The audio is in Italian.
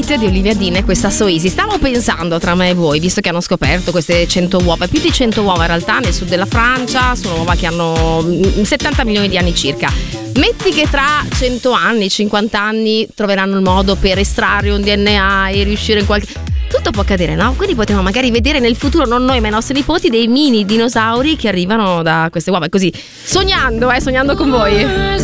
proposito di Olivia Dean e questa So Easy, stavo pensando tra me e voi, visto che hanno scoperto queste 100 uova, più di 100 uova in realtà nel sud della Francia, sono uova che hanno 70 milioni di anni circa. Metti che tra 100 anni, 50 anni troveranno il modo per estrarre un DNA e riuscire in qualche... Tutto può accadere, no? Quindi potremo magari vedere nel futuro, non noi ma i nostri nipoti, dei mini dinosauri che arrivano da queste uova, così sognando con voi.